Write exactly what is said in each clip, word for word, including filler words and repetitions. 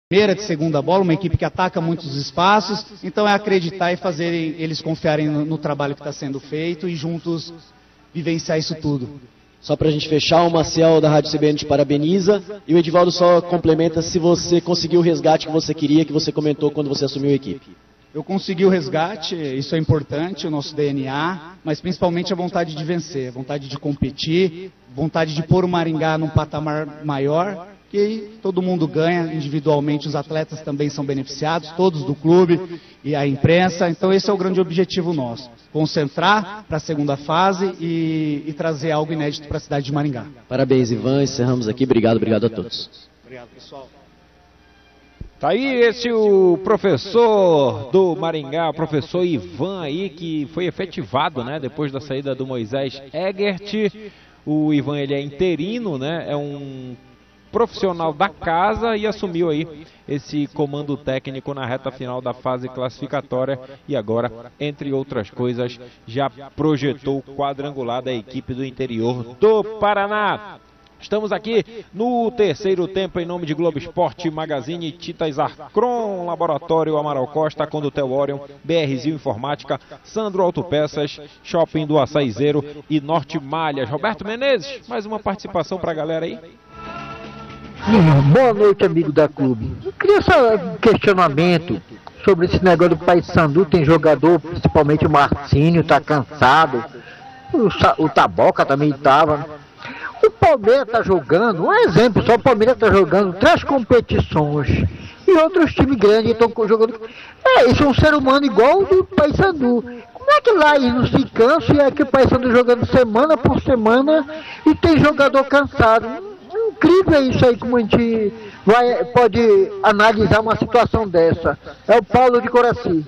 primeira, de segunda bola, uma equipe que ataca muitos espaços, então é acreditar e fazer eles confiarem no, no trabalho que está sendo feito e juntos vivenciar isso tudo. Só para a gente fechar, o Maciel da Rádio C B N te parabeniza e o Edivaldo só complementa se você conseguiu o resgate que você queria, que você comentou quando você assumiu a equipe. Eu consegui o resgate, isso é importante, o nosso D N A, mas principalmente a vontade de vencer, a vontade de competir, vontade de pôr o Maringá num patamar maior, que aí todo mundo ganha individualmente, os atletas também são beneficiados, todos do clube e a imprensa, então esse é o grande objetivo nosso, concentrar para a segunda fase e, e trazer algo inédito para a cidade de Maringá. Parabéns, Ivan, encerramos aqui, obrigado, obrigado a todos. Obrigado, pessoal. Tá aí esse o professor do Maringá, o professor Ivan aí, que foi efetivado, né, depois da saída do Moisés Egert. O Ivan, ele é interino, né, é um profissional da casa e assumiu aí esse comando técnico na reta final da fase classificatória e agora, entre outras coisas, já projetou o quadrangular da equipe do interior do Paraná. Estamos aqui no terceiro tempo em nome de Globo Esporte, Magazine, Titas Arcron, Laboratório Amaral Costa, Condutel Orion, BRZil Informática, Sandro Autopeças, Shopping do Açaizeiro e Norte Malhas. Roberto Menezes, mais uma participação para a galera aí. Boa noite, amigo da clube. Eu queria só um questionamento sobre esse negócio do Paysandu. Tem jogador, principalmente o Marcinho, tá cansado. O, o Taboca também estava. O Palmeiras está jogando, um exemplo, só o Palmeiras está jogando três competições e outros times grandes estão jogando. É, isso é um ser humano igual do Paysandu. Como é que lá eles não se cansam e é que o Paysandu jogando semana por semana e tem jogador cansado? Incrível isso aí, como a gente vai, pode analisar uma situação dessa. É o Paulo de Coraci.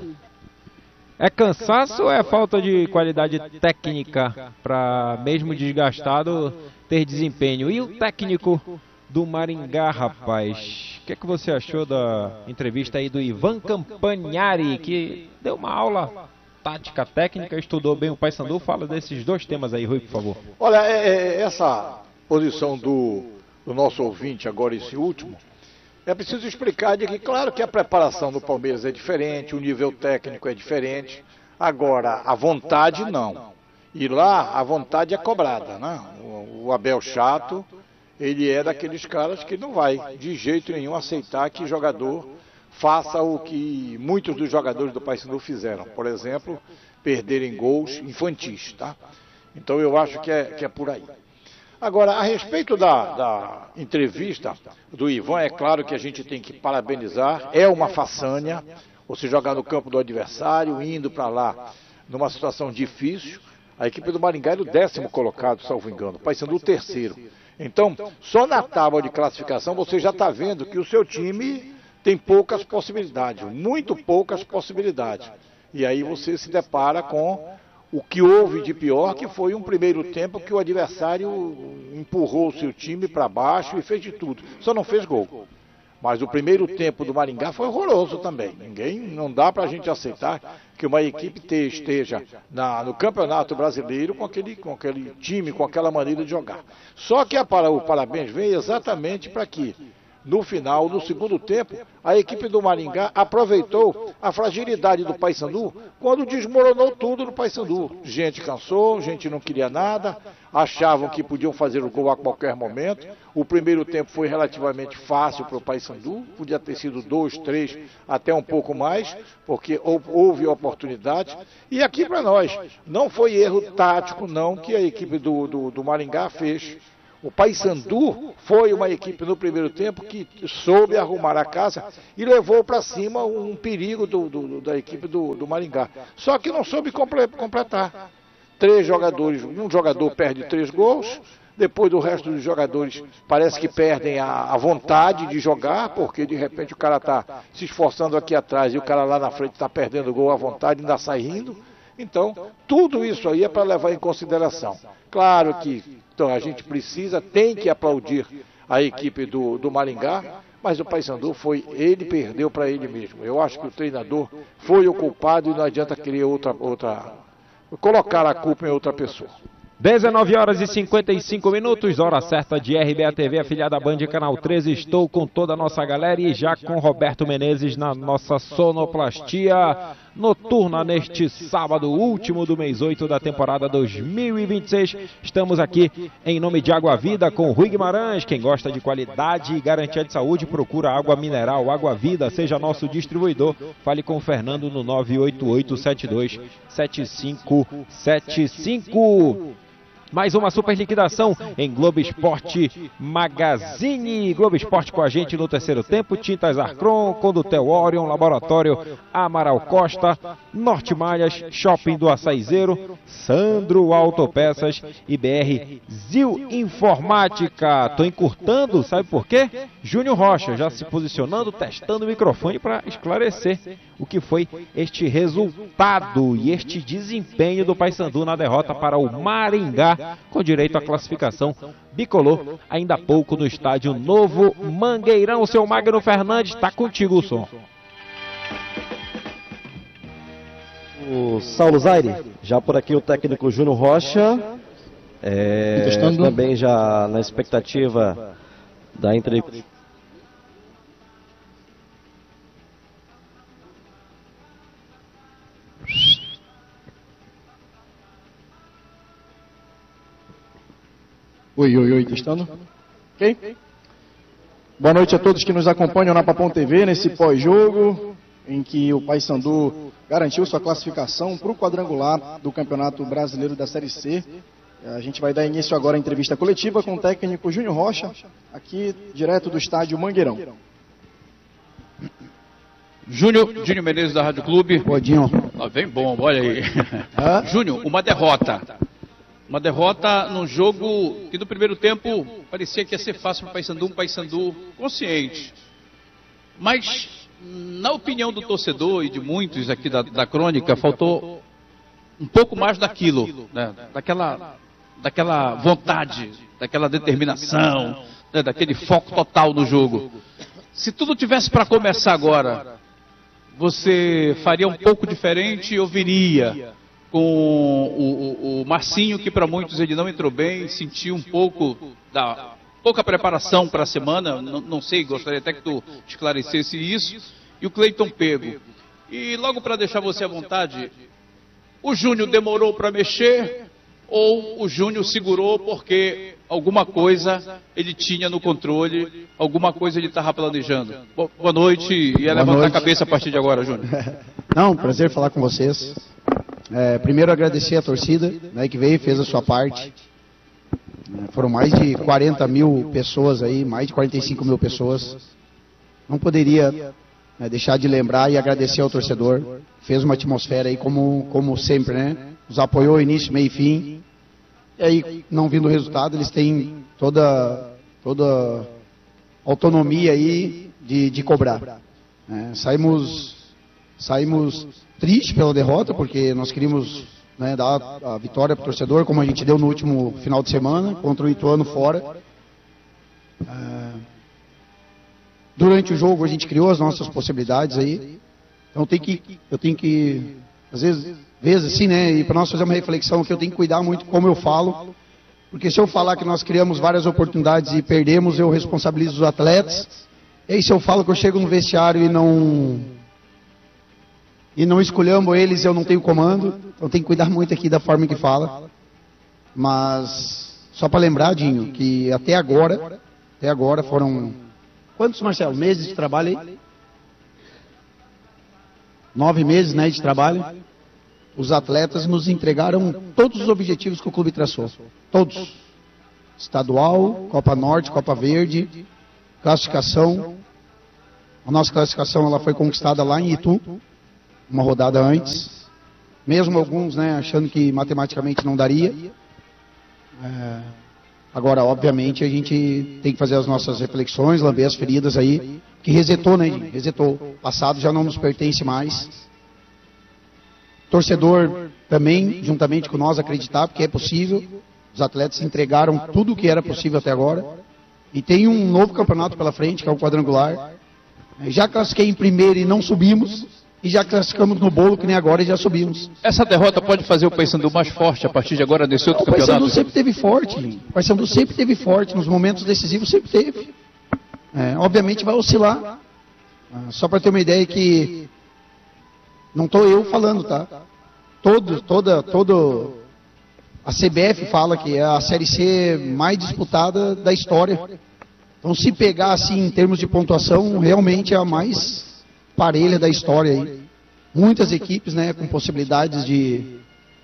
É cansaço ou é falta de qualidade técnica para, mesmo desgastado, ter desempenho? E o técnico do Maringá, rapaz? O que é que você achou da entrevista aí do Ivan Campagnari, que deu uma aula tática técnica, estudou bem o Paysandu? Fala desses dois temas aí, Rui, por favor. Olha, é, é, essa posição do, do nosso ouvinte, agora esse último, é preciso explicar de que, claro que a preparação do Palmeiras é diferente, o nível técnico é diferente, agora a vontade não. E lá a vontade é cobrada, né? O, o Abel Chato, ele é daqueles caras que não vai de jeito nenhum aceitar que jogador faça o que muitos dos jogadores do Paysandu fizeram, por exemplo, perderem gols infantis, tá? Então eu acho que é, que é por aí. Agora, a respeito da, da entrevista do Ivan, é claro que a gente tem que parabenizar, é uma façanha, você jogar no campo do adversário, indo para lá numa situação difícil. A equipe do Maringá era o décimo colocado, salvo engano, o Paysandu o terceiro. Então, só na tábua de classificação você já está vendo que o seu time tem poucas possibilidades, muito poucas possibilidades. E aí você se depara com o que houve de pior, que foi um primeiro tempo que o adversário empurrou o seu time para baixo e fez de tudo. Só não fez gol. Mas o primeiro tempo do Maringá foi horroroso também. Ninguém, não dá para a gente aceitar que uma equipe te, esteja na, no Campeonato Brasileiro com aquele, com aquele time, com aquela maneira de jogar. Só que a, para, o parabéns vem exatamente para que, no final, no segundo tempo, a equipe do Maringá aproveitou a fragilidade do Paysandu quando desmoronou tudo no Paysandu. Gente cansou, gente não queria nada, achavam que podiam fazer o gol a qualquer momento. O primeiro tempo foi relativamente fácil para o Paysandu, podia ter sido dois, três, até um pouco mais, porque houve oportunidade. E aqui para nós, não foi erro tático não que a equipe do, do, do Maringá fez. O Paysandu foi uma equipe no primeiro tempo que soube arrumar a casa e levou para cima um perigo do, do, da equipe do, do Maringá. Só que não soube completar. Três jogadores, um jogador perde três gols, depois do resto dos jogadores parece que perdem a, a vontade de jogar, porque de repente o cara está se esforçando aqui atrás e o cara lá na frente está perdendo gol à vontade e ainda sai rindo. Então, tudo isso aí é para levar em consideração. Claro que então, a gente precisa, tem que aplaudir a equipe do, do Maringá, mas o Paysandu foi, ele perdeu para ele mesmo. Eu acho que o treinador foi o culpado e não adianta querer outra, outra, colocar a culpa em outra pessoa. dezenove horas e cinquenta e cinco minutos, hora certa de R B A T V, afiliada Band, Canal treze. Estou com toda a nossa galera e já com Roberto Menezes na nossa sonoplastia noturna neste sábado, último do mês oito da temporada dois mil e vinte e seis. Estamos aqui em nome de Água Vida com Rui Guimarães. Quem gosta de qualidade e garantia de saúde, procura água mineral, Água Vida, seja nosso distribuidor. Fale com o Fernando no nove oito oito sete dois sete cinco sete cinco. Mais uma super liquidação em Globo Esporte Magazine. Globo Esporte com a gente no terceiro tempo. Tintas Arcron, Condutel Orion, Laboratório Amaral Costa, Norte Malhas, Shopping do Açaizeiro, Sandro Autopeças e B R Zil Informática. Tô encurtando, sabe por quê? Júnior Rocha já se posicionando, testando o microfone para esclarecer o que foi este resultado e este desempenho do Paysandu na derrota para o Maringá, com direito à classificação bicolor, ainda há pouco no estádio Novo Mangueirão. Seu Magno Fernandes, está contigo o som. O Saulo Zaire, já por aqui o técnico Júnior Rocha, é, também já na expectativa da entrevista. Oi, oi, oi, testando? Ok? Boa noite a todos que nos acompanham na Papão T V nesse pós-jogo, em que o Paysandu garantiu sua classificação para o quadrangular do Campeonato Brasileiro da Série C. A gente vai dar início agora à entrevista coletiva com o técnico Júnior Rocha, aqui direto do estádio Mangueirão. Júnior, Júnior Menezes da Rádio Clube. Podinho. Ah, bem bom, olha aí. Júnior, uma derrota. Uma derrota num jogo que no primeiro tempo parecia que ia ser fácil para o Paysandu, um Paysandu consciente. Mas, na opinião do torcedor e de muitos aqui da, da crônica, faltou um pouco mais daquilo, né? daquela, daquela vontade, daquela determinação, né? daquele foco total no jogo. Se tudo tivesse para começar agora, você faria um pouco diferente ou viria com o, o, o Marcinho, que para muitos ele não entrou bem, sentiu um pouco da pouca preparação para a semana, não, não sei, gostaria até que tu esclarecesse isso, e o Cleiton Pego. E logo para deixar você à vontade, o Júnior demorou para mexer ou o Júnior segurou porque alguma coisa ele tinha no controle, alguma coisa ele estava planejando? Boa noite e é levantar a cabeça a partir de agora, Júnior. Não, prazer falar com vocês. É, primeiro agradecer a torcida, né, que veio e fez a sua parte. É, foram mais de quarenta mil pessoas aí, mais de quarenta e cinco mil pessoas. Não poderia né, deixar de lembrar e agradecer ao torcedor. Fez uma atmosfera aí como, como sempre, né? Nos apoiou início, meio e fim. E aí, não vindo o resultado, eles têm toda, toda autonomia aí de, de cobrar. É, saímos, saímos triste pela derrota, porque nós queríamos né, dar a vitória para o torcedor, como a gente deu no último final de semana, contra o Ituano fora. É, durante o jogo a gente criou as nossas possibilidades aí. Então tem que, eu tenho que, às vezes, vezes assim, né, e para nós fazer uma reflexão que eu tenho que cuidar muito como eu falo, porque se eu falar que nós criamos várias oportunidades e perdemos, eu responsabilizo os atletas. E aí se eu falo que eu chego no vestiário e não... e não escolhamos eles, eu não tenho comando, então tem que cuidar muito aqui da forma que fala. Mas, só para lembrar, Dinho, que até agora, até agora foram, quantos, Marcelo, meses de trabalho aí? Nove meses, né, de trabalho. Os atletas nos entregaram todos os objetivos que o clube traçou. Todos. Estadual, Copa Norte, Copa Verde, classificação. A nossa classificação ela foi conquistada lá em Itu, uma rodada antes, mesmo alguns né, achando que matematicamente não daria. É, agora, obviamente, a gente tem que fazer as nossas reflexões, lamber as feridas aí, que resetou, né, gente? Resetou. O passado já não nos pertence mais. Torcedor também, juntamente com nós, acreditar, porque é possível. Os atletas entregaram tudo o que era possível até agora. E tem um novo campeonato pela frente, que é o quadrangular. Já classifiquei em primeiro e não subimos. e já classificamos no bolo, que nem agora, e já subimos. Essa derrota pode fazer o Paysandu mais forte a partir de agora nesse outro o campeonato? O Paysandu sempre teve forte. O Paysandu sempre teve forte. Nos momentos decisivos sempre teve. É, obviamente vai oscilar. Ah, só para ter uma ideia que... Não estou eu falando, tá? Todo, toda, todo... A C B F fala que é a Série C mais disputada da história. Então, se pegar assim em termos de pontuação, realmente é a mais parelha da história aí. Muitas equipes, né, com possibilidades de,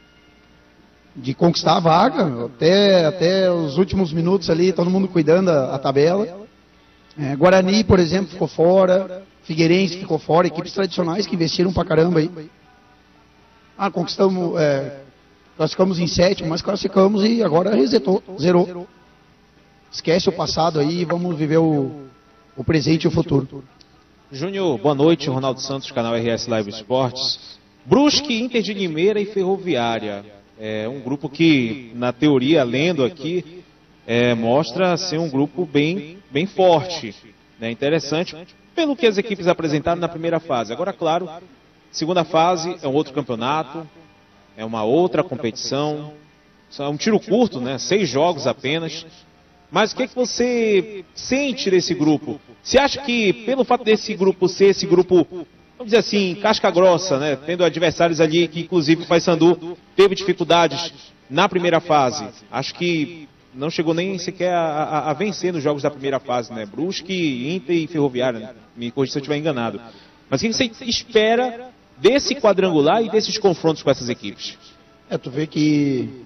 de conquistar a vaga, até, até os últimos minutos ali, todo mundo cuidando a, a tabela. É, Guarani, por exemplo, ficou fora, Figueirense ficou fora, equipes tradicionais que investiram pra caramba aí. Ah, conquistamos, é, classificamos em sétimo, mas classificamos e agora resetou, zerou. Esquece o passado aí e vamos viver o, o presente e o futuro. Júnior, boa noite. Ronaldo Santos, canal R S Live Esportes. Brusque, Inter de Limeira e Ferroviária. É um grupo que, na teoria, lendo aqui, é, mostra ser um grupo bem, bem forte. Né? Interessante, pelo que as equipes apresentaram na primeira fase. Agora, claro, segunda fase é um outro campeonato, é uma outra competição. É um tiro curto, né? Seis jogos apenas. Mas o que, que você sente desse grupo? Você acha que, pelo fato desse grupo ser esse grupo, vamos dizer assim, casca grossa, né? Tendo adversários ali que, inclusive, o Paysandu teve dificuldades na primeira fase. Acho que não chegou nem sequer a, a, a vencer nos jogos da primeira fase, né? Brusque, Inter e Ferroviária, né? Me corrija se eu estiver enganado. Mas o que você espera desse quadrangular e desses confrontos com essas equipes? É, tu vê que...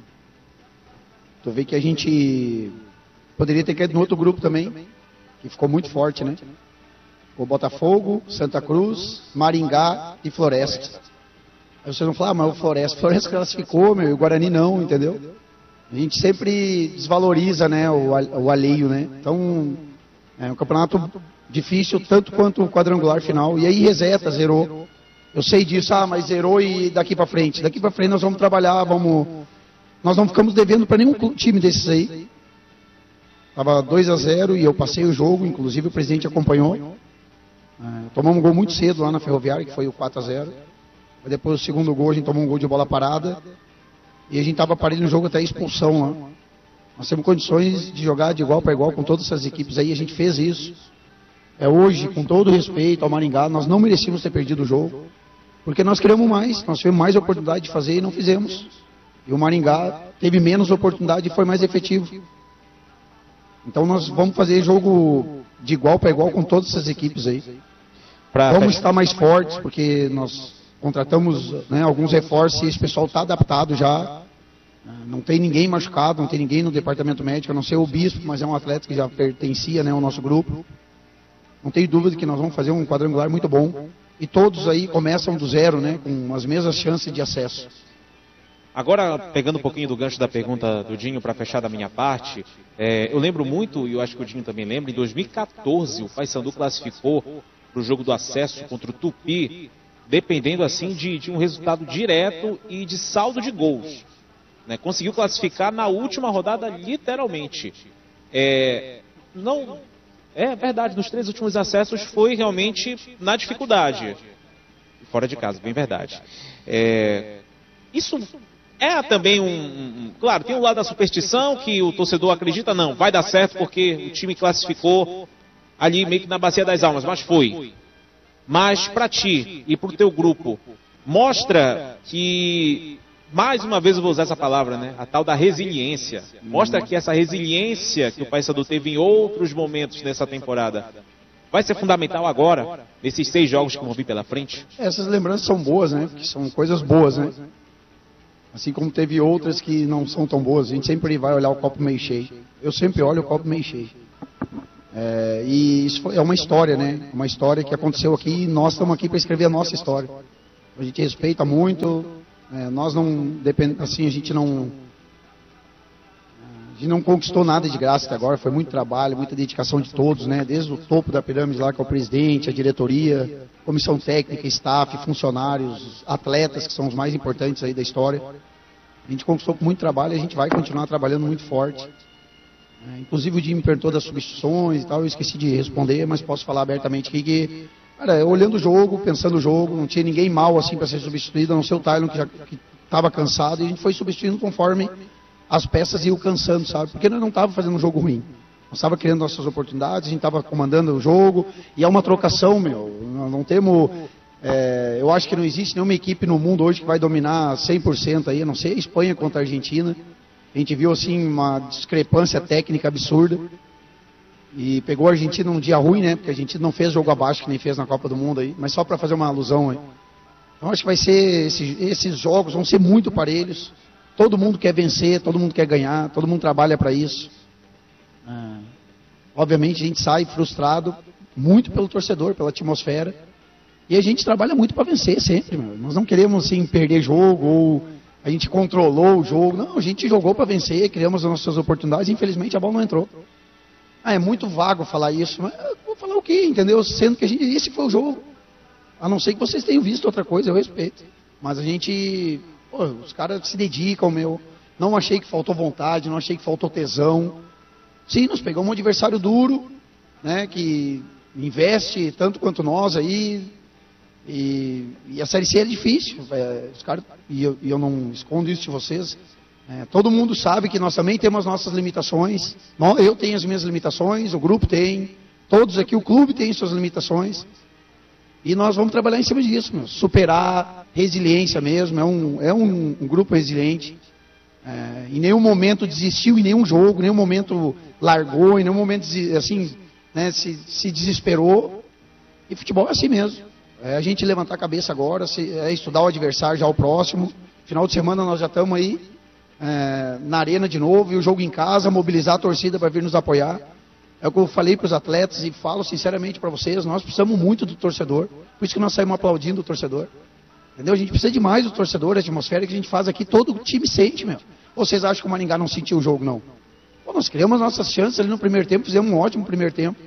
Tu vê que a gente... Poderia ter caído no outro grupo também, que ficou muito forte, né? O Botafogo, Santa Cruz, Maringá e Floresta. Aí vocês vão falar, ah, mas o Floresta, o Floresta classificou, meu, e o Guarani não, entendeu? A gente sempre desvaloriza, né, o, o alheio, né? Então, é um campeonato difícil, tanto quanto o quadrangular final. E aí reseta, zerou. Eu sei disso, ah, mas zerou e daqui pra frente. Daqui pra frente nós vamos trabalhar, vamos... Nós não ficamos devendo para nenhum time desses aí. Estava dois a zero e eu passei o jogo, inclusive o presidente acompanhou. É, tomamos um gol muito cedo lá na Ferroviária, que foi o quatro a zero. Depois do segundo gol a gente tomou um gol de bola parada. E a gente estava parado no jogo até a expulsão lá. Nós temos condições de jogar de igual para igual com todas essas equipes aí, a gente fez isso. É, hoje, com todo respeito ao Maringá, nós não merecíamos ter perdido o jogo. Porque nós queremos mais, nós tivemos mais oportunidade de fazer e não fizemos. E o Maringá teve menos oportunidade e foi mais efetivo. Então nós vamos fazer jogo de igual para igual com todas essas equipes aí. Pra vamos estar mais fortes, porque nós contratamos, né, alguns reforços e esse pessoal está adaptado já. Não tem ninguém machucado, não tem ninguém no departamento médico, a não ser o Bispo, mas é um atleta que já pertencia, né, ao nosso grupo. Não tenho dúvida que nós vamos fazer um quadrangular muito bom. E todos aí começam do zero, né, com as mesmas chances de acesso. Agora, pegando um pouquinho do gancho da pergunta do Dinho para fechar da minha parte, é, eu lembro muito, e eu acho que o Dinho também lembra, em dois mil e quatorze o Paysandu classificou para o jogo do acesso contra o Tupi, dependendo assim de, de um resultado direto e de saldo de gols. Né? Conseguiu classificar na última rodada, literalmente. É, não, é verdade, nos três últimos acessos foi realmente na dificuldade. Fora de casa, bem verdade. É, isso... É também um, um... Claro, tem um lado da superstição que o torcedor acredita, não, vai dar certo porque o time classificou ali meio que na bacia das almas, mas foi. Mas para ti e para o teu grupo, mostra que, mais uma vez eu vou usar essa palavra, né? A tal da resiliência. Mostra que essa resiliência que o Paysandu teve em outros momentos nessa temporada vai ser fundamental agora, nesses seis jogos que vão vir pela frente. Essas lembranças são boas, né? Porque são coisas boas, né? Assim como teve outras que não são tão boas, a gente sempre vai olhar o copo meio cheio. Eu sempre olho o copo meio cheio. É, e isso é uma história, né? Uma história que aconteceu aqui e nós estamos aqui para escrever a nossa história. A gente respeita muito, é, nós não depend... assim, a gente não a gente não conquistou nada de graça até agora, foi muito trabalho, muita dedicação de todos, né? Desde o topo da pirâmide lá, que é o presidente, a diretoria, comissão técnica, staff, funcionários, atletas, que são os mais importantes aí da história. A gente conquistou com muito trabalho e a gente vai continuar trabalhando muito forte. É, inclusive o Jimmy me perguntou das substituições e tal, eu esqueci de responder, mas posso falar abertamente aqui que Cara, olhando o jogo, pensando o jogo, não tinha ninguém mal assim para ser substituído, a não ser o Tylon que já estava cansado, e a gente foi substituindo conforme as peças iam cansando, sabe? Porque nós não estávamos fazendo um jogo ruim. Nós estávamos criando nossas oportunidades, a gente estava comandando o jogo, e é uma trocação, meu. Nós não temos... É, eu acho que não existe nenhuma equipe no mundo hoje que vai dominar cem por cento aí, a não ser a Espanha contra a Argentina. A gente viu, assim, uma discrepância técnica absurda. E pegou a Argentina num dia ruim, né? Porque a Argentina não fez jogo abaixo, que nem fez na Copa do Mundo aí. Mas só para fazer uma alusão aí. Então acho que vai ser... Esses, esses jogos vão ser muito parelhos. Todo mundo quer vencer, todo mundo quer ganhar, todo mundo trabalha para isso. Ah, obviamente a gente sai frustrado muito pelo torcedor, pela atmosfera. E a gente trabalha muito para vencer sempre, meu. Nós não queremos assim perder jogo ou a gente controlou o jogo. Não, a gente jogou para vencer, criamos as nossas oportunidades. Infelizmente a bola não entrou. Ah, é muito vago falar isso, mas eu vou falar o quê, entendeu? Sendo que a gente, esse foi o jogo. A não ser que vocês tenham visto outra coisa, eu respeito. Mas a gente, pô, os caras se dedicam, meu. Não achei que faltou vontade, não achei que faltou tesão. Sim, nós pegamos um adversário duro, né, que investe tanto quanto nós aí. E, e a Série C é difícil, é, os cara, e, eu, e eu não escondo isso de vocês. É, todo mundo sabe que nós também temos as nossas limitações. Eu tenho as minhas limitações, o grupo tem, todos aqui, o clube tem suas limitações. E nós vamos trabalhar em cima disso, meu, superar, resiliência mesmo. É um, é um, um grupo resiliente. É, em nenhum momento desistiu, em nenhum jogo, em nenhum momento largou, em nenhum momento assim, né, se, se desesperou. E futebol é assim mesmo. É a gente levantar a cabeça agora, se, é estudar o adversário já o próximo. Final de semana nós já estamos aí é, na arena de novo, e o jogo em casa, mobilizar a torcida para vir nos apoiar. É o que eu falei para os atletas e falo sinceramente para vocês, nós precisamos muito do torcedor, por isso que nós saímos aplaudindo o torcedor. Entendeu? A gente precisa demais do torcedor, a atmosfera que a gente faz aqui, todo o time sente, meu. Ou vocês acham que o Maringá não sentiu o jogo, não? Pô, nós criamos as nossas chances ali no primeiro tempo, fizemos um ótimo primeiro tempo.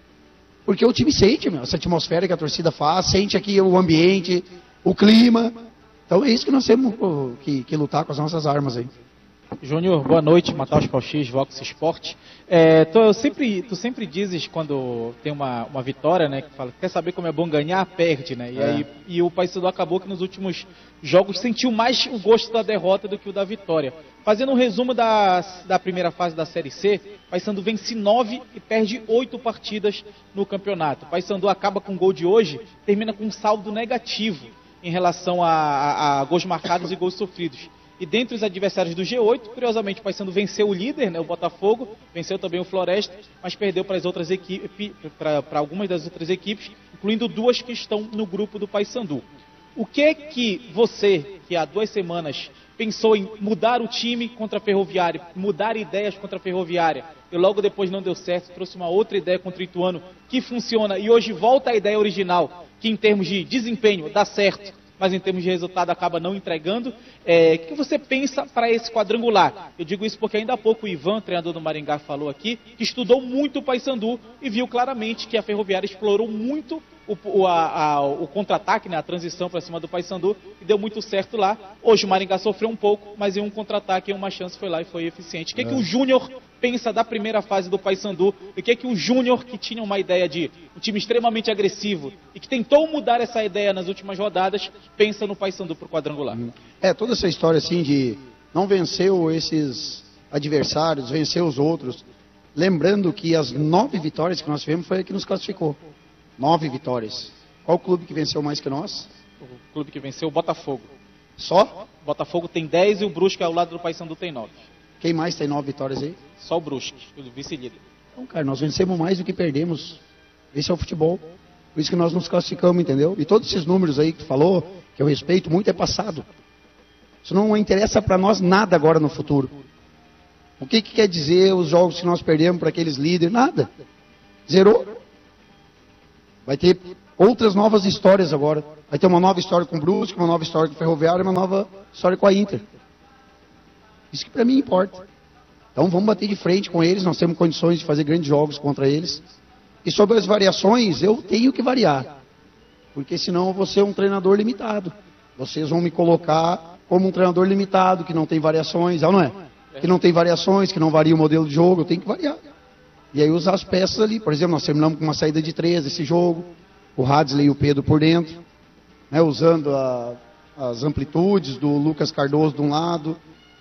Porque o time sente, meu, essa atmosfera que a torcida faz, sente aqui o ambiente, o clima. Então é isso que nós temos pô, que, que lutar com as nossas armas aí. Júnior, boa noite, Matheus Pauxis, Vox Esporte. É, tu, sempre, tu sempre dizes quando tem uma, uma vitória, né, que fala, quer saber como é bom ganhar, perde, né? E, é. aí, e o Paysandu acabou que nos últimos jogos sentiu mais o gosto da derrota do que o da vitória. Fazendo um resumo da, da primeira fase da Série C, o Paysandu vence nove e perde oito partidas no campeonato. O Paysandu acaba com o gol de hoje, termina com um saldo negativo em relação a, a, a gols marcados e gols sofridos. E dentre os adversários do G oito, curiosamente, o Paysandu venceu o líder, né, o Botafogo, venceu também o Floresta, mas perdeu para as outras equipes, para algumas das outras equipes, incluindo duas que estão no grupo do Paysandu. O que é que você, que há duas semanas pensou em mudar o time contra a Ferroviária, mudar ideias contra a Ferroviária, e logo depois não deu certo, trouxe uma outra ideia contra o Ituano que funciona, e hoje volta à ideia original, que em termos de desempenho dá certo, mas em termos de resultado acaba não entregando. É, o que você pensa para esse quadrangular? Eu digo isso porque ainda há pouco o Ivan, treinador do Maringá, falou aqui que estudou muito o Paysandu e viu claramente que a Ferroviária explorou muito o, o, a, a, o contra-ataque, né, a transição para cima do Paysandu, e deu muito certo lá. Hoje o Maringá sofreu um pouco, mas em um contra-ataque, em uma chance, foi lá e foi eficiente. O que, é. que o Júnior pensa da primeira fase do Paysandu? E o que é que o Júnior, que tinha uma ideia de um time extremamente agressivo e que tentou mudar essa ideia nas últimas rodadas, pensa no Paysandu para o quadrangular? É, toda essa história assim de não venceu esses adversários, venceu os outros. Lembrando que as nove vitórias que nós tivemos foi a que nos classificou. Nove vitórias. Qual clube que venceu mais que nós? O clube que venceu, o Botafogo. Só? O Botafogo tem dez e o Brusque ao lado do Paysandu tem nove. Quem mais tem nove vitórias aí? Só o Brusque, o vice-líder. Então, cara, nós vencemos mais do que perdemos. Esse é o futebol. Por isso que nós nos classificamos, entendeu? E todos esses números aí que tu falou, que eu respeito muito, é passado. Isso não interessa para nós nada agora no futuro. O que, que quer dizer os jogos que nós perdemos para aqueles líderes? Nada. Zerou. Vai ter outras novas histórias agora. Vai ter uma nova história com o Brusque, uma nova história com o Ferroviário, uma nova história com a Inter. Isso que para mim importa. Então vamos bater de frente com eles, nós temos condições de fazer grandes jogos contra eles. E sobre as variações, eu tenho que variar. Porque senão eu vou ser um treinador limitado. Vocês vão me colocar como um treinador limitado, que não tem variações, não é? Que não tem variações, que não varia o modelo de jogo, eu tenho que variar. E aí usar as peças ali, por exemplo, nós terminamos com uma saída de três esse jogo. o Hadley e o Pedro por dentro, né, usando a, as amplitudes do Lucas Cardoso de um lado,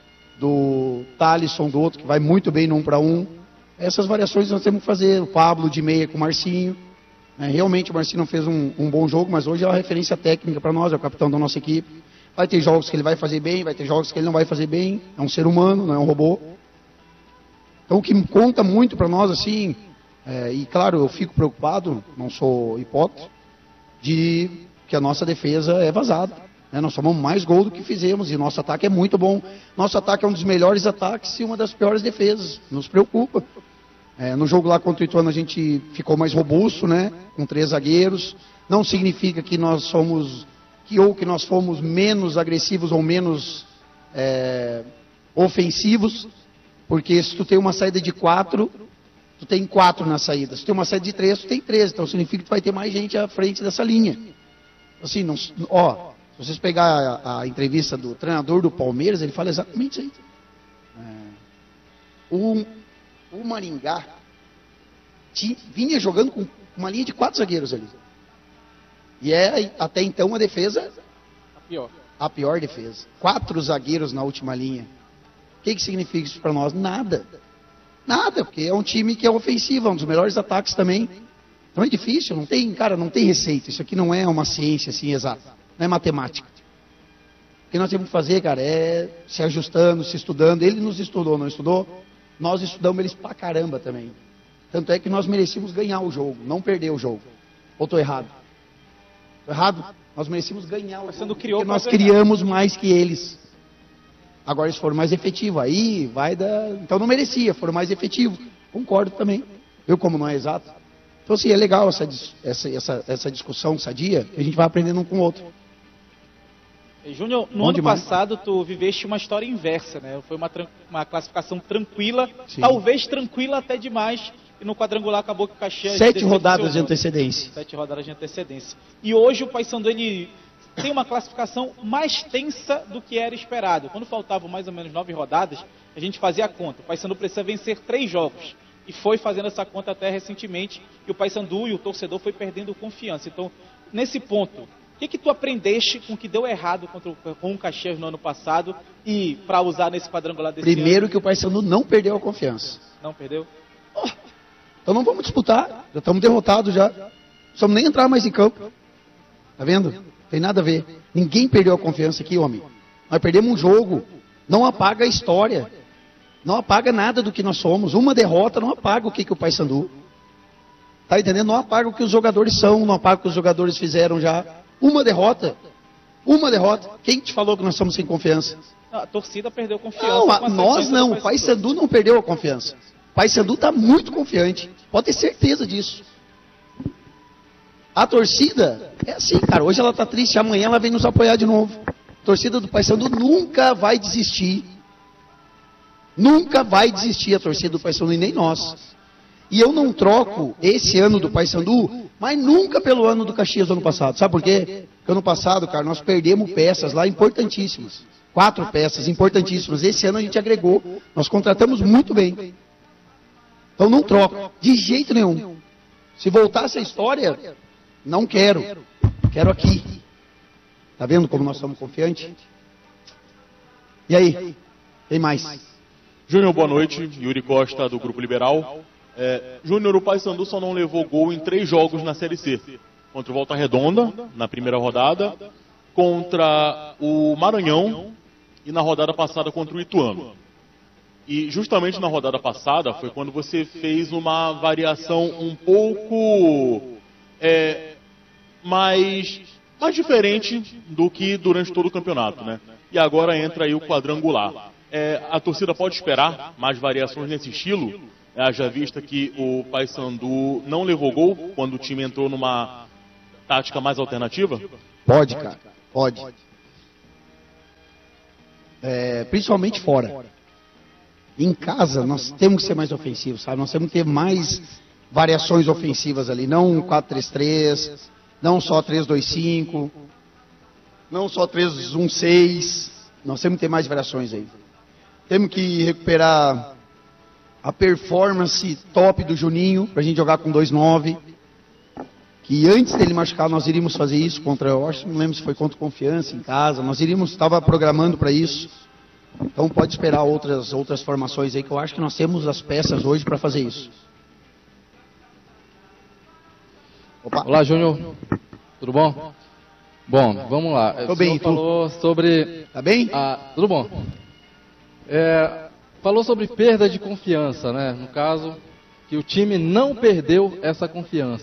do Thalisson do outro, que vai muito bem no um para um. Essas variações nós temos que fazer. O Pablo de meia com o Marcinho. É, realmente o Marcinho não fez um, um bom jogo, mas hoje é uma referência técnica para nós, é o capitão da nossa equipe. Vai ter jogos que ele vai fazer bem, vai ter jogos que ele não vai fazer bem. É um ser humano, não é um robô. Então o que conta muito para nós, assim, é, e claro, eu fico preocupado, não sou hipócrita, de que a nossa defesa é vazada. Né? Nós tomamos mais gol do que fizemos e nosso ataque é muito bom. Nosso ataque é um dos melhores ataques e uma das piores defesas. Nos preocupa. É, no jogo lá contra o Ituano a gente ficou mais robusto, né? Com três zagueiros. Não significa que nós somos, que ou que nós fomos menos agressivos ou menos é, ofensivos, porque se tu tem uma saída de quatro, tu tem quatro na saída. Se tu tem uma saída de três, tu tem três. Então significa que tu vai ter mais gente à frente dessa linha. Assim, não, ó, se vocês pegar a, a entrevista do treinador do Palmeiras, ele fala exatamente isso aí. É, o O Maringá tinha, vinha jogando com uma linha de quatro zagueiros ali. E é, até então, a defesa... A pior. A pior defesa. Quatro zagueiros na última linha. O que, que significa isso para nós? Nada. Nada, porque é um time que é ofensivo, é um dos melhores ataques também. Então é difícil, não tem, cara, não tem receita. Isso aqui não é uma ciência assim exata. Não é matemática. O que nós temos que fazer, cara, é se ajustando, se estudando. Ele nos estudou, não estudou? Nós estudamos eles pra caramba também. Tanto é que nós merecíamos ganhar o jogo, não perder o jogo. Ou estou errado? Estou errado? Nós merecíamos ganhar o jogo, porque nós criamos mais que eles. Agora eles foram mais efetivos. Aí vai dar... Então não merecia, foram mais efetivos. Concordo também. Eu, como não é exato. Então assim, é legal essa, essa, essa, essa discussão sadia, que a gente vai aprendendo um com o outro. Júnior, no Onde ano mais? passado tu viveste uma história inversa, né? Foi uma, uma classificação tranquila, Sim. talvez tranquila até demais, e no quadrangular acabou que o Caxias... Sete rodadas de antecedência. Sete rodadas de antecedência. E hoje o Paysandu, ele tem uma classificação mais tensa do que era esperado. Quando faltavam mais ou menos nove rodadas, a gente fazia a conta. O Paysandu precisa vencer três jogos. E foi fazendo essa conta até recentemente, e o Paysandu e o torcedor foi perdendo confiança. Então, nesse ponto... O que, que tu aprendeste com o que deu errado contra o, com o Caxias no ano passado e para usar nesse quadrangular desse Primeiro ano? que o Paysandu não perdeu a confiança. Não perdeu? Oh, então não vamos disputar. Já estamos derrotados já. Não precisamos nem entrar mais em campo. Tá vendo? Não tem nada a ver. Ninguém perdeu a confiança aqui, homem. Nós perdemos um jogo. Não apaga a história. Não apaga nada do que nós somos. Uma derrota não apaga o que, que o Paysandu. Tá entendendo? Não apaga o que os jogadores são. Não apaga o que os jogadores fizeram já. Uma derrota. Uma derrota. Quem te falou que nós estamos sem confiança? A torcida perdeu confiança. Não, a, nós não. O Paysandu não perdeu a confiança. O Paysandu está muito confiante. Pode ter certeza disso. A torcida é assim, cara. Hoje ela está triste, amanhã ela vem nos apoiar de novo. A torcida do Paysandu nunca vai desistir. Nunca vai desistir a torcida do Paysandu e nem nós. E eu não troco esse ano do Paysandu, mas nunca pelo ano do Caxias do ano passado. Sabe por quê? Porque ano passado, cara, nós perdemos peças lá importantíssimas. Quatro peças importantíssimas. Esse ano a gente agregou. Nós contratamos muito bem. Então não troco. De jeito nenhum. Se voltasse a história, não quero. Quero aqui. Tá vendo como nós estamos confiantes? E aí? Tem mais? Júnior, boa noite. Yuri Costa, do Grupo Liberal. É, Júnior, o Paysandu só não levou gol em três jogos na Série C. Contra o Volta Redonda, na primeira rodada, contra o Maranhão e na rodada passada contra o Ituano. E justamente na rodada passada foi quando você fez uma variação um pouco é, mais, mais diferente do que durante todo o campeonato, né? E agora entra aí o quadrangular. É, a torcida pode esperar mais variações nesse estilo? Haja vista que o Paysandu não levou gol quando o time entrou numa tática mais alternativa? Pode, cara. Pode. É, principalmente fora. Em casa, nós temos que ser mais ofensivos, sabe? Nós temos que ter mais variações ofensivas ali. Não quatro três três, não só três dois cinco, não só três um seis. Nós temos que ter mais variações aí. Temos que recuperar a performance top do Juninho, pra gente jogar com dois nove. que antes dele machucar nós iríamos fazer isso contra, eu acho, não lembro se foi contra o Confiança em casa, nós iríamos, estava programando para isso. Então pode esperar outras, outras formações aí, que eu acho que nós temos as peças hoje para fazer isso. Opa. Olá, Júnior. Tudo bom? Bom, vamos lá. Tô bem, tu falou sobre... Tá bem? Ah, tudo bom. É, falou sobre perda de confiança, né? No caso, que o time não perdeu essa confiança.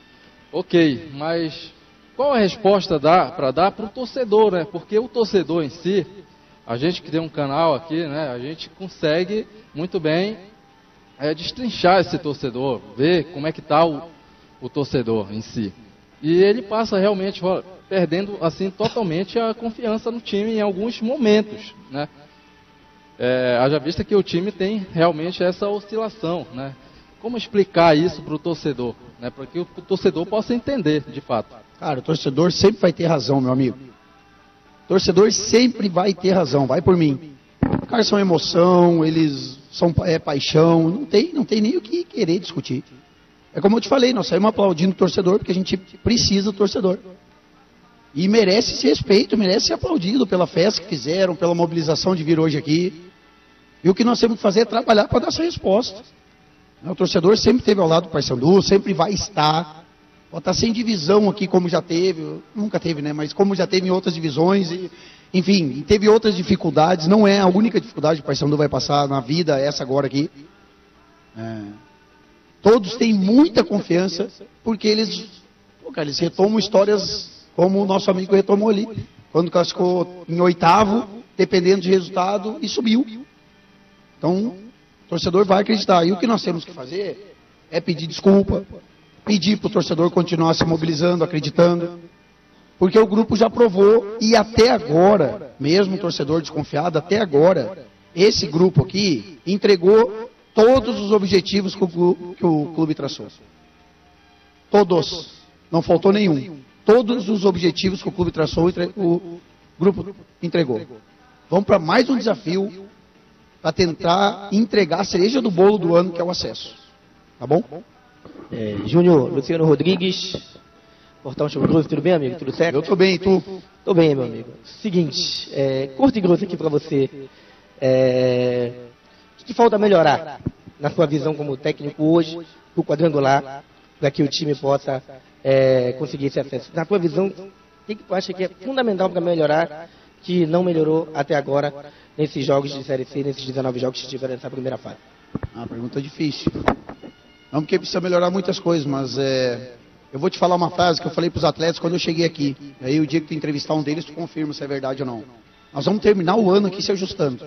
Ok, mas qual a resposta para dar para o torcedor, né? Porque o torcedor em si, a gente que tem um canal aqui, né? A gente consegue muito bem é, destrinchar esse torcedor, ver como é que está o, o torcedor em si. E ele passa realmente ó, perdendo assim totalmente a confiança no time em alguns momentos, né? É, haja vista que o time tem realmente essa oscilação, né? Como explicar isso para o torcedor, né? Para que o torcedor possa entender, de fato. Cara, o torcedor sempre vai ter razão, meu amigo. O torcedor sempre vai ter razão, vai por mim. Os caras são emoção, eles são é, paixão, não tem, não tem nem o que querer discutir. É como eu te falei, nós saímos aplaudindo o torcedor porque a gente precisa do torcedor. E merece esse respeito, merece ser aplaudido pela festa que fizeram, pela mobilização de vir hoje aqui. E o que nós temos que fazer é trabalhar para dar essa resposta. O torcedor sempre esteve ao lado do Paysandu, sempre vai estar. Pode estar sem divisão aqui, como já teve, nunca teve, né? Mas como já teve em outras divisões, e, enfim, teve outras dificuldades. Não é a única dificuldade que o Paysandu vai passar na vida, essa agora aqui. É. Todos têm muita confiança, porque eles, pô, cara, eles retomam histórias como o nosso amigo retomou ali. Quando classificou em oitavo, dependendo de resultado, e subiu. Então, o torcedor vai acreditar. E o que nós temos que fazer é pedir desculpa, pedir para o torcedor continuar se mobilizando, acreditando, porque o grupo já provou, e até agora, mesmo o torcedor desconfiado, até agora, esse grupo aqui entregou todos os objetivos que o, que o clube traçou. Todos. Não faltou nenhum. Todos os objetivos que o clube traçou, o grupo entregou. Vamos para mais um desafio para tentar entregar a cereja do bolo do ano, que é o acesso. Tá bom? É, Júnior, Luciano Rodrigues, Portal Show Grosso, tudo bem, amigo? Tudo certo? Eu tô bem, e tu? Tô bem, meu amigo. Seguinte, é, curto e grosso aqui para você. É, o que falta melhorar na sua visão como técnico hoje, pro quadrangular, para que o time possa é, conseguir esse acesso? Na tua visão, o que, que tu acha que é fundamental para melhorar, que não melhorou até agora nesses jogos de Série C, nesses dezenove jogos que tiveram nessa primeira fase? Ah, pergunta difícil. Não porque precisa melhorar muitas coisas, mas é, eu vou te falar uma frase que eu falei para os atletas quando eu cheguei aqui. Aí o dia que tu entrevistar um deles, tu confirma se é verdade ou não. Nós vamos terminar o ano aqui se ajustando.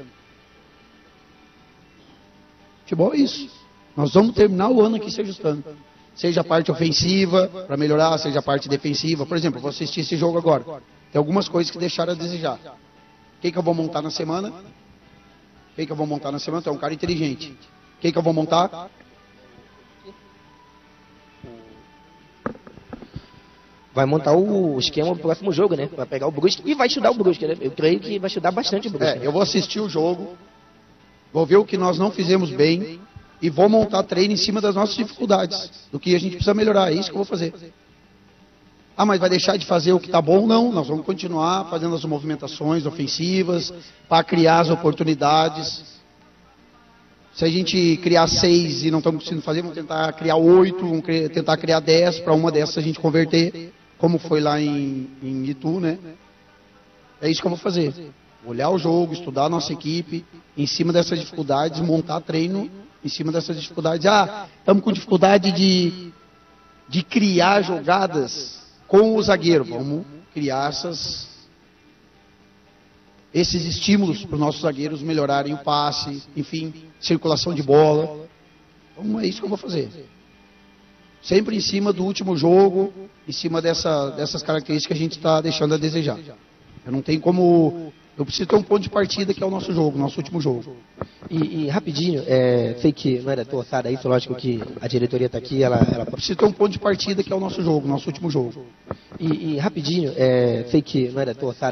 Futebol é isso. Nós vamos terminar o ano aqui se ajustando. Seja a parte ofensiva, para melhorar, seja a parte defensiva. Por exemplo, eu vou assistir esse jogo agora. Tem algumas coisas que deixaram a desejar. Quem que eu vou montar na semana? Quem que eu vou montar na semana? Tu é um cara inteligente. Quem que eu vou montar? Vai montar o esquema pro próximo jogo, né? Vai pegar o Brusque e vai estudar o Brusque, né? Eu creio que vai estudar bastante o Brusque. É, né? Eu vou assistir o jogo, vou ver o que nós não fizemos bem e vou montar treino em cima das nossas dificuldades, do que a gente precisa melhorar. É isso que eu vou fazer. Ah, mas vai deixar de fazer o que está bom? Não, nós vamos continuar fazendo as movimentações ofensivas para criar as oportunidades. Se a gente criar seis e não estamos conseguindo fazer, vamos tentar criar oito, vamos tentar criar dez, para uma dessas a gente converter, como foi lá em, em Itu, né? É isso que eu vou fazer. Olhar o jogo, estudar a nossa equipe, em cima dessas dificuldades, montar treino em cima dessas dificuldades. Ah, estamos com dificuldade de, de criar jogadas com o zagueiro. Vamos criar essas, esses estímulos para os nossos zagueiros melhorarem o passe, enfim, circulação de bola. Então é isso que eu vou fazer. Sempre em cima do último jogo, em cima dessa, dessas características que a gente está deixando a desejar. Eu não tenho como... Eu preciso ter um ponto de partida que é o nosso jogo, nosso último jogo. E, e rapidinho, é, sei que não era tua ossada isso, lógico que a diretoria está aqui, ela, ela... Eu preciso ter um ponto de partida que é o nosso jogo, nosso último jogo. E, e rapidinho, é, sei que não era tua ossada